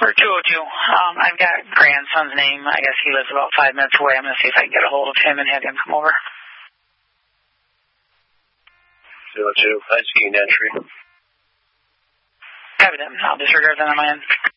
Or 202. I've got grandson's name. I guess he lives about 5 minutes away. I'm going to see if I can get a hold of him and have him come over. 202. I see an entry. Copy that. I'll disregard that on my end.